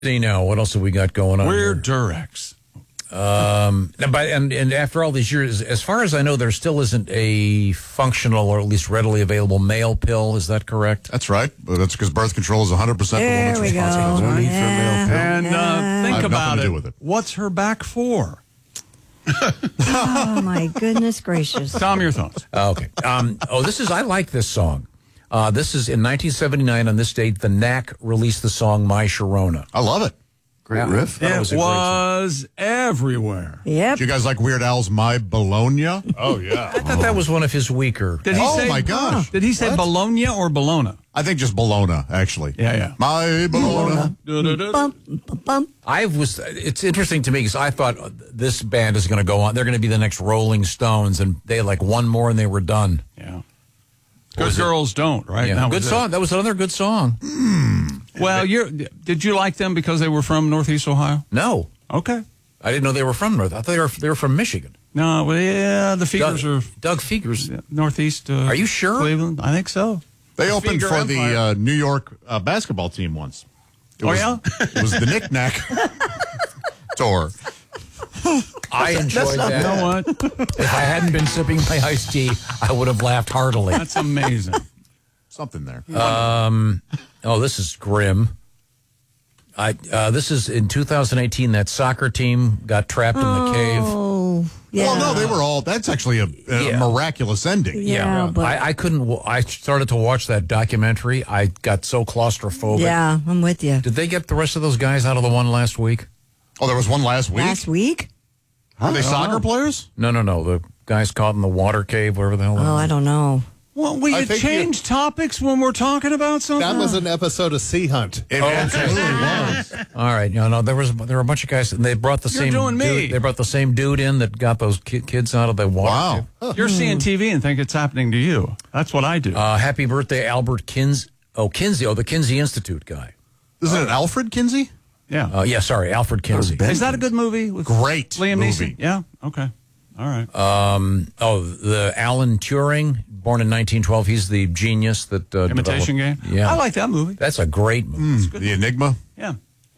See now, what else have we got going on? We're here? Durex. And after all these years, as far as I know, there still isn't a functional or at least readily available male pill. Is that correct? That's right. But that's because birth control is 100% the woman's There we go. responsibility. No need for a male pill. And I think have about nothing to it. do with it. What's her back for? Oh, my goodness gracious. Tom, your thoughts. Okay. I like this song. This is in 1979 on this date, the Knack released the song My Sharona. I love it. Great riff. That It was a great song. was everywhere. Yep. Do you guys like Weird Al's My Bologna? Oh, yeah. I thought that was one of his weaker. Did he Oh, say, my gosh. Did he say What? Bologna or Bologna? I think just Bologna, actually. Yeah. My Bologna. Bump, bump. It's interesting to me because I thought this band is going to go on. They're going to be the next Rolling Stones, and they had like one more and they were done. Yeah. Good girls don't, right? Yeah. That Good was song. it. That was another good song. Well, did you like them because they were from Northeast Ohio? No, Okay. I didn't know they were from North. I thought they were from Michigan. No, well, yeah, the Figures are Doug Fegers. Northeast. Are you sure? Cleveland? I think so. They opened Finger for Empire. the New York basketball team once. It Oh, was, yeah? It was the Knick-Knack tour. I enjoyed that. You know what? If I hadn't been sipping my iced tea, I would have laughed heartily. That's amazing. Something there. Oh, this is grim. This is in 2018. That soccer team got trapped in the cave. Oh, yeah. Well, no, they were all. That's actually a Yeah. miraculous ending. Yeah, but I couldn't. I started to watch that documentary. I got so claustrophobic. yeah, I'm with you. Did they get the rest of those guys out of the one last week? Oh, there was one last week? Last week? Are they soccer players? No. The guys caught in the water cave, whatever the hell. Oh, I don't know. Well, will I you think change topics when we're talking about something? That was an episode of Sea Hunt. It absolutely was. All right. No. There were a bunch of guys, and they brought the You're same. doing me. Dude, they brought the same dude in that got those kids out of the water. Wow. You're seeing TV and think it's happening to you. That's what I do. Happy birthday, Albert Kinsey. Oh, Kinsey. Oh, the Kinsey Institute guy. Isn't it Alfred Kinsey? yeah. Yeah, sorry, Alfred Kinsey. Is that a good movie? With Great Liam movie. Neeson? Yeah. Okay. All right. The Alan Turing, born in 1912. He's the genius that Imitation developed- Game? Yeah, I like that movie. That's a great movie. The Enigma? Yeah.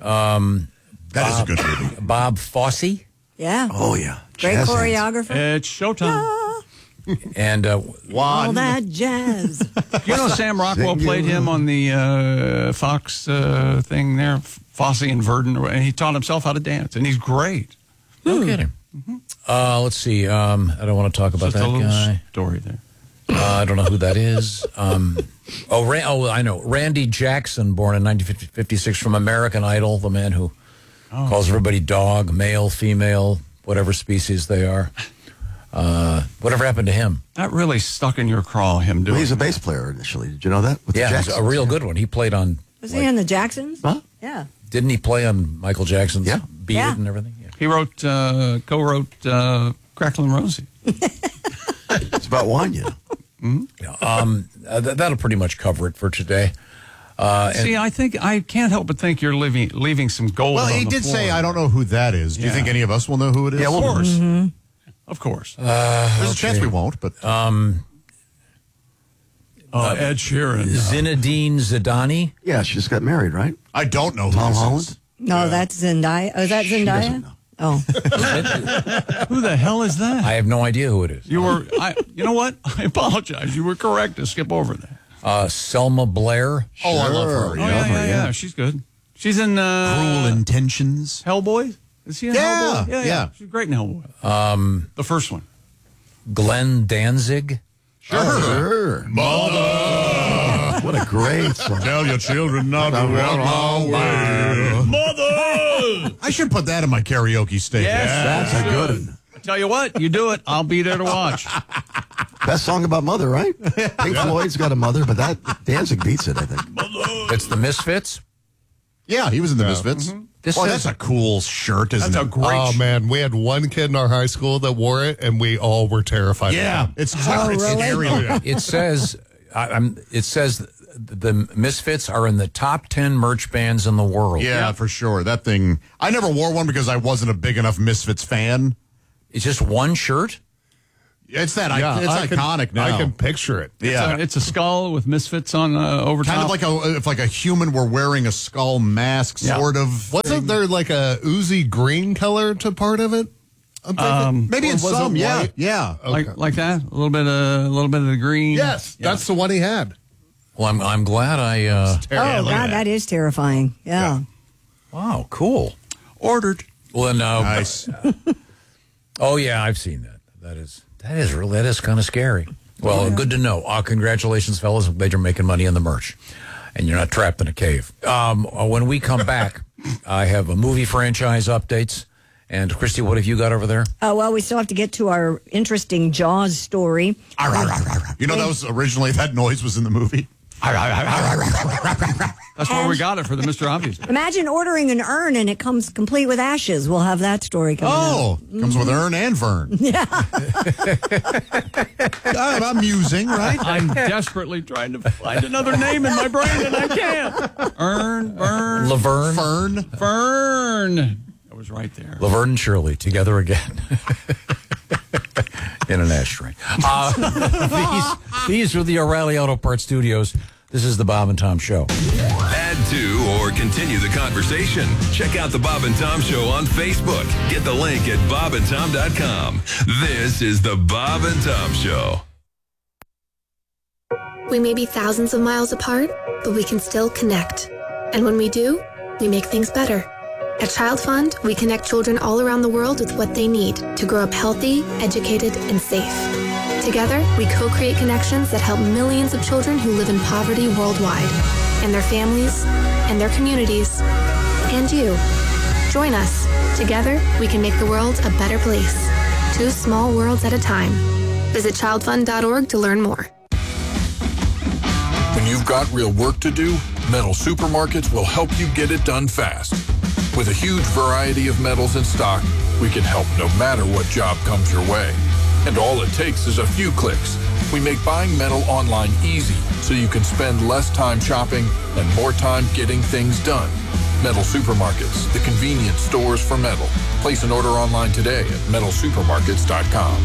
That is a good movie. Bob Fosse Yeah. Oh, yeah. Great Jazz hands. choreographer. It's showtime. and All that jazz. You know Sam Rockwell played him on the Fox thing there, Fosse and Verdon, and he taught himself how to dance, and he's great. no kidding. Let's see. I don't want to talk about Just a that little guy. story there. I don't know who that is. I know. Randy Jackson, born in 1956 from American Idol, the man who calls everybody dog, male, female, whatever species they are. Whatever happened to him? That really stuck in your craw, him Well, doing he's a that. bass player initially. Did you know that? With the Yeah, he's Jacksons. a real good one. He played on. Was he in the Jacksons? Huh? Yeah. Didn't he play on Michael Jackson's Yeah. Beat Yeah. It and everything? Yeah. He co-wrote Cracklin' Rosie. It's about wine, you know. That'll pretty much cover it for today. See, I can't help but think you're leaving some gold Well, on he the did floor. say, I don't know who that is. Do you Yeah. think any of us will know who it is? Yeah, Of well, course. Of course. There's a chance we won't, but Ed Sheeran. Zinedine Zidane. Yeah, she just got married, right? I don't know who Tom this Holland? is. No, that's Zendaya. Oh, is that She Zendaya? doesn't know. Oh. Who the hell is that? I have no idea who it is. You know what? I apologize. You were correct to skip over that. Selma Blair. Oh, I love her. Oh, yeah. She's good. She's in Cruel Intentions. Hellboy. Is she in Yeah, Hellboy? yeah. She's great in Hellboy. The first one. Glenn Danzig. Sure. What a great song. Tell your children not to walk my way. Mother! I should put that in my karaoke station. Yes. That's a good one. I tell you what, you do it, I'll be there to watch. Best song about mother, right? Pink Floyd's got a mother, but that Danzig beats it, I think. It's the Misfits. Yeah, he was in the Misfits. This Oh, says- that's a cool shirt, isn't That's it? a great Oh man, we had one kid in our high school that wore it, and we all were terrified. Yeah, it's Oh, scary. really? It says. It says the Misfits are in the top 10 merch bands in the world. Yeah, for sure. That thing. I never wore one because I wasn't a big enough Misfits fan. It's just one shirt. It's that. Yeah, it's iconic now. I can picture it. Yeah. It's a skull with misfits on over Kind top. of like if like a human were wearing a skull mask, sort of. Wasn't there like a oozy green color to part of it? I'm thinking? Maybe Or in was it some, yeah, white? yeah. Okay. like that. A little bit of the green. Yes, that's the one he had. Well, I'm glad I. Oh, God, that is terrifying. Yeah. Wow, cool. Ordered. Well, then, Nice. oh yeah, I've seen that. That is kind of scary. Well, good to know. Congratulations, fellas. I'm glad you're making money on the merch, and you're not trapped in a cave. When we come back, I have a movie franchise updates. And Christy, what have you got over there? Well, we still have to get to our interesting Jaws story. You know, that noise was in the movie. That's where we got it for the Mr. Obvious. Imagine ordering an urn and it comes complete with ashes. We'll have that story coming up. Comes with Ern and Vern. Yeah. Amusing, right? I'm desperately trying to find another name in my brain and I can't. Ern, Vern, Laverne? Fern. That was right there. Laverne and Shirley, together again. In an ashtray. These are the O'Reilly Auto Parts Studios. This is the Bob and Tom Show. Add to or continue the conversation. Check out the Bob and Tom Show on Facebook. Get the link at bobandtom.com. This is the Bob and Tom Show. We may be thousands of miles apart, but we can still connect. And when we do, we make things better. At Child Fund, we connect children all around the world with what they need to grow up healthy, educated, and safe. Together, we co-create connections that help millions of children who live in poverty worldwide, and their families, and their communities, and you. Join us. Together, we can make the world a better place. 2 small worlds at a time. Visit childfund.org to learn more. When you've got real work to do, Metal Supermarkets will help you get it done fast. With a huge variety of metals in stock, we can help no matter what job comes your way. And all it takes is a few clicks. We make buying metal online easy so you can spend less time shopping and more time getting things done. Metal Supermarkets, the convenience stores for metal. Place an order online today at metalsupermarkets.com.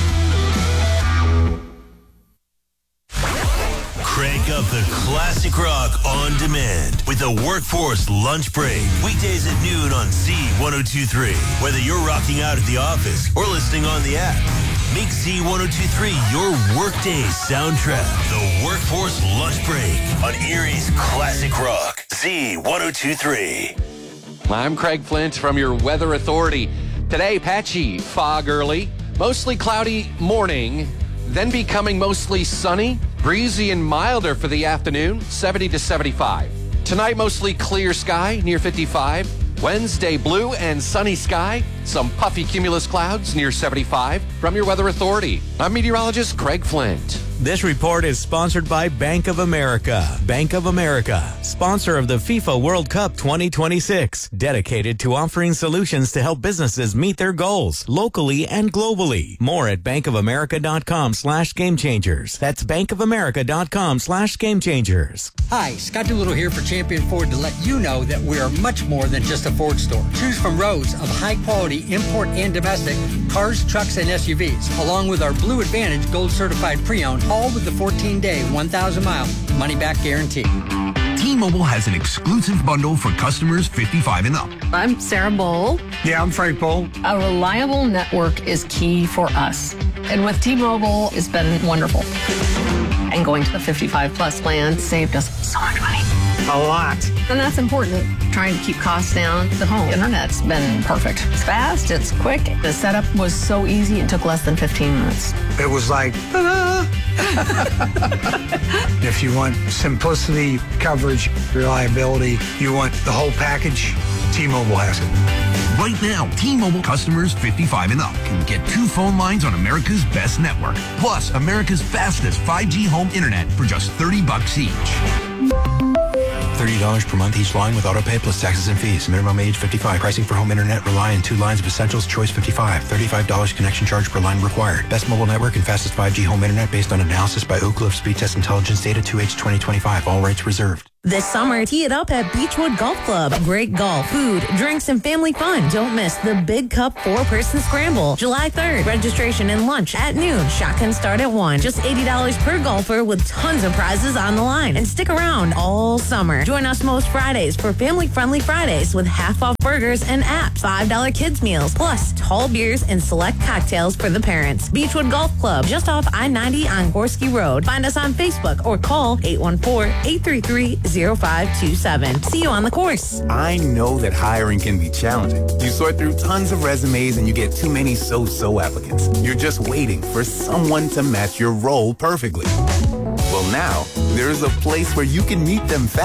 Crank up the classic rock on demand with the Workforce Lunch Break. Weekdays at noon on Z1023. Whether you're rocking out at the office or listening on the app, make Z1023 your workday soundtrack. The Workforce Lunch Break on Erie's Classic Rock. Z1023. I'm Craig Flint from your Weather Authority. Today, patchy fog early, mostly cloudy morning, then becoming mostly sunny, breezy and milder for the afternoon, 70 to 75. Tonight, mostly clear sky, near 55. Wednesday, blue and sunny sky, some puffy cumulus clouds near 75. From your Weather Authority, I'm meteorologist Craig Flint. This report is sponsored by Bank of America. Bank of America, sponsor of the FIFA World Cup 2026, dedicated to offering solutions to help businesses meet their goals locally and globally. More at bankofamerica.com/gamechangers. That's bankofamerica.com/gamechangers. Hi, Scott Doolittle here for Champion Ford to let you know that we are much more than just a Ford store. Choose from rows of high-quality import and domestic cars, trucks, and SUVs, along with our Blue Advantage Gold Certified Pre-Owned, all with the 14-day, 1,000-mile money-back guarantee. T-Mobile has an exclusive bundle for customers 55 and up. I'm Sarah Bowl. Yeah, I'm Frank Bowl. A reliable network is key for us. And with T-Mobile, it's been wonderful. And going to the 55-plus plan saved us so much money. A lot. And that's important. Trying to keep costs down. The home internet's been perfect. It's fast, it's quick. The setup was so easy, it took less than 15 minutes. It was like, ta-da! If you want simplicity, coverage, reliability, you want the whole package, T-Mobile has it. Right now, T-Mobile customers 55 and up can get 2 phone lines on America's best network, plus America's fastest 5G home internet for just $30 each. $30 per month each line with auto pay plus taxes and fees. Minimum age 55. Pricing for home internet rely on 2 lines of essentials. Choice 55. $35 connection charge per line required. Best mobile network and fastest 5G home internet based on analysis by Ookla of Speed Test Intelligence Data 2H 2025. All rights reserved. This summer, tee it up at Beechwood Golf Club. Great golf, food, drinks, and family fun. Don't miss the Big Cup 4-Person Scramble, July 3rd. Registration and lunch at noon. Shotguns start at 1. Just $80 per golfer with tons of prizes on the line. And stick around all summer. Join us most Fridays for family-friendly Fridays with half-off burgers and apps, $5 kids meals, plus tall beers and select cocktails for the parents. Beechwood Golf Club, just off I-90 on Gorski Road. Find us on Facebook or call 814-833-0527. See you on the course. I know that hiring can be challenging. You sort through tons of resumes and you get too many so-so applicants. You're just waiting for someone to match your role perfectly. Well, now, there's a place where you can meet them fast.